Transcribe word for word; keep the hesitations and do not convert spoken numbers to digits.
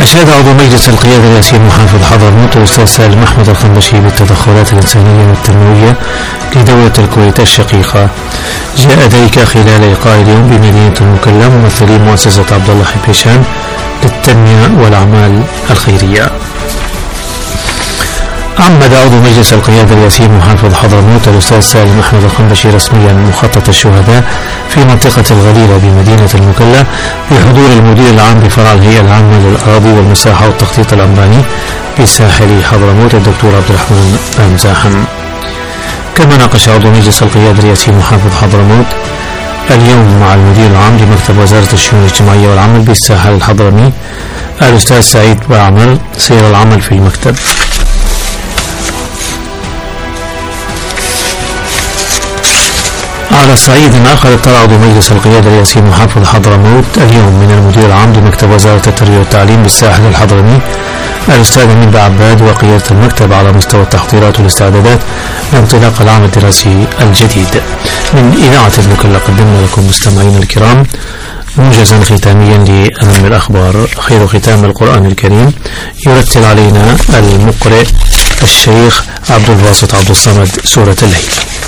أشاد عضو مجلس القيادة الرئاسي محافظ حضرموت الأستاذ سالم أحمد الخنبشي بالتدخلات الإنسانية والتنموية لدولة الكويت الشقيقة. جاء ذلك خلال لقاء اليوم بمدينة المكلا ممثلي مؤسسة عبد الله حبيشان للتنمية والأعمال الخيرية. عمد عضو مجلس القيادة الرئاسي محافظ حضرموت الأستاذ سالم أحمد الخنبشي رسميا مخطط الشهداء في منطقة الغليلة بمدينة المكلا بحضور المدير العام بفرع الهيئة العامة للأراضي والمساحة والتخطيط العمراني بساحل حضرموت الدكتور عبد الرحمن مزاحم. كما ناقش عضو مجلس القيادة الرئاسي محافظ حضرموت اليوم مع المدير العام لمكتب وزارة الشؤون الاجتماعية والعمل بالساحل الحضرمي الأستاذ سعيد بعمر سير العمل في المكتب. على صعيد آخر اطلع عضو مجلس القيادة الرئاسي محافظ حضرموت اليوم من المدير العام لمكتب وزارة التربية والتعليم بالساحل الحضرمي الأستاذ أمين عباد وقيادة المكتب على مستوى التحضيرات والاستعدادات لانطلاق العام الدراسي الجديد. من إذاعة المكلا قدمنا لكم مستمعين الكرام موجزا ختاميا لأهم الأخبار. خير ختام القرآن الكريم يرتل علينا المقرئ الشيخ عبد الباسط عبد الصمد سورة الليل.